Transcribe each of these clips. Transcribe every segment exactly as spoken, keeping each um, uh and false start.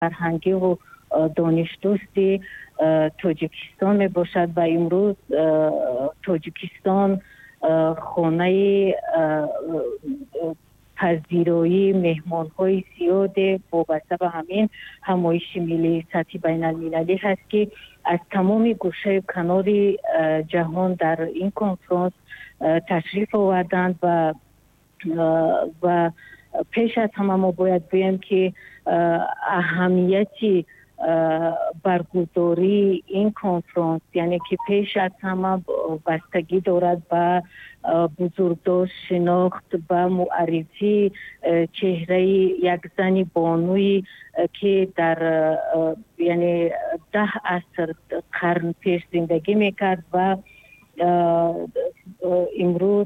فرهنگی و دانش دوستی تاجیکستان می باشد و امروز تاجیکستان خانه پذیرایی مهمان های زیاد وابسته به همین همایش ملی سطحی بین المللی هست که از تمام گوشه و کنار جهان در این کنفرانس تشریف آوردند و و پیش از همه ما باید بگیم که اهمیتی برگزاری این کنفرانس یعنی که پیش از همه بستگی دارد به بزرگداشت شناخت و معرفی چهره یک زن بانوی که در یعنی ده عصر قرن پیش زندگی میکرد و امروز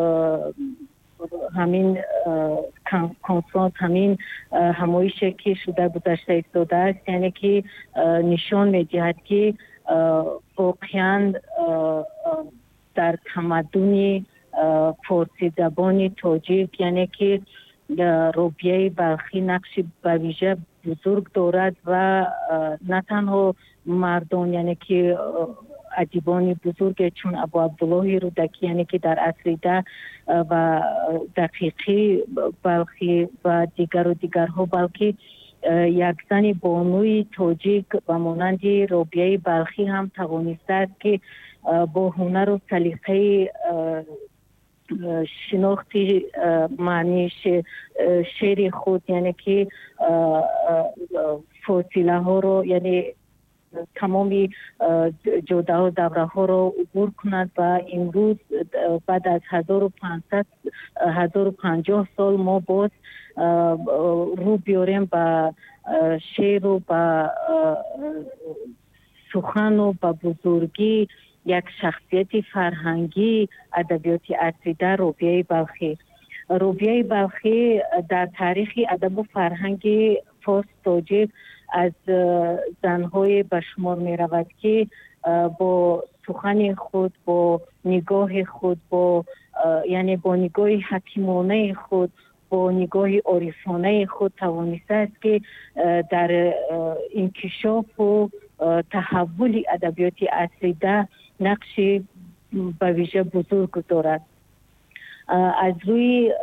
همین کنفرانس همین همایشی که شده گذشته افتاده است یعنی که نشان میدهد که واقعا در تمدن فارسی زبان تاجیک یعنی که روبیه بلخی نقش به ویژه بزرگ دارد و نه تنها مردان یعنی که ادیبان بزرگ چون ابو عبدالله رودکی یعنی که در عصر ده و دقیقی بلخی و دیگر و دیگرها بلکه یک زن بانوی تاجیک و مانند رابعه بلخی هم توانسته است که با هنر و سلیقه شناختی معنی شعر خود یعنی که فاصله ها رو یعنی تمامی جوده و دوره ها رو عبور کند و امروز بعد از هزار و پانصد هزار و پنجاه سال ما باز رو بیاریم به شعر و به سخن و به بزرگی یک شخصیت فرهنگی ادبیات اصلی در رابعه بلخی. رابعه بلخی در تاریخ ادب و فرهنگ فارس تاجیک از زنهای به شمار می رود که با سخن خود با نگاه خود با یعنی با نگاه حکیمانه خود با نگاه عارفانه خود توانسته است که در انکشاف و تحول ادبیات اصلی ده نقش به ویژه بزرگ دارد. از روی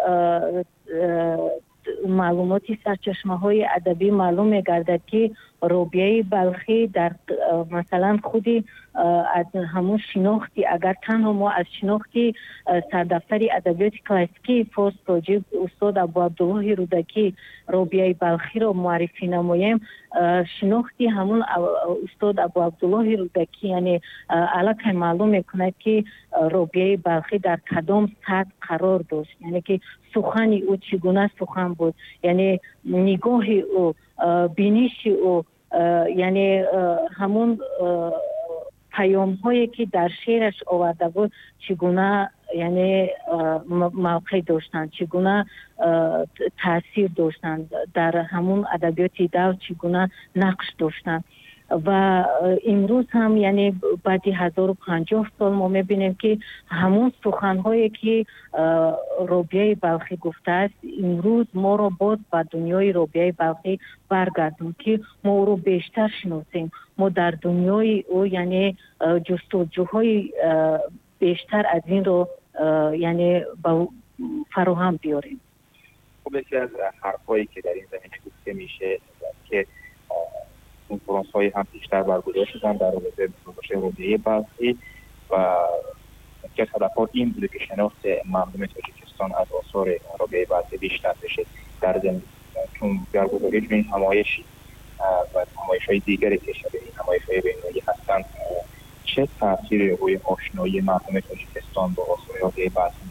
معلومات سرچشمه های ادبی معلوم می گردد که رابعه بلخی در مثلا خودی از همون شناختی اگر تنها ما از شناختی سردفتر ادبیات کلاسیکی فارس تاجیک استاد ابو عبدالله رودکی رابعه بلخی را معرفی نماییم شناختی همون استاد ابو عبدالله رودکی یعنی علاقه معلوم میکند که رابعه بلخی در کدام سطح قرار داشت یعنی که سخن او چگونه سخن بود یعنی نگاه او بینش او یعنی همون پیام هایی که در شعرش آورده بود چگونه یعنی موقع داشتند چگونه تاثیر داشتند در همون ادبیات دور چگونه نقش داشتند و امروز هم یعنی بعد هزار و پنجاه سال ما میبینیم که همون سخنهایی که رابعه بلخی گفته است امروز ما را باز به دنیای رابعه بلخی برگردون که ما او رو بیشتر شناسیم ما در دنیای او یعنی جستجوهای بیشتر از این رو یعنی فراهم بیاریم. خب یکی از حرفایی که در این زمینه گفته میشه که کنفرانس های هم بیشتر برگزار شدن در رابطه با رابعه بلخی و یکی از هدفها این بوده که شناخت مردم تاجیکستان از آثار رابعه بلخی بیشتر بشه در زمین چون برگزاری چون این همایشی و همایش های دیگری که شبیه این همایش های بین‌المللی هستند چه تأثیری روی آشنایی مردم تاجیکستان با آثار رابعه بلخی؟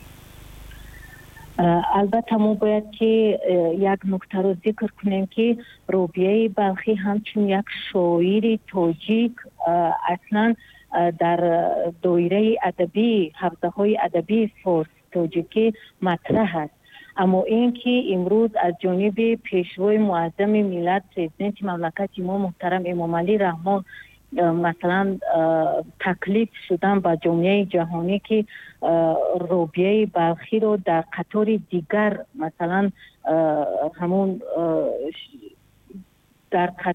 البته ما باید که یک نکته رو ذکر کنیم که رابعه بلخی همچون یک شاعر تاجیک اصلا در دایره ادبی حوزه های ادبی فارس تاجیکی مطرح است اما این که امروز از جانب پیشوای معظم ملت پرزیدنت مملکت ما محترم امام علی رحمان مثلا تکلیف شدن با جامعه جهانی که رابعه بلخی رو در قطار دیگر مثلا همون در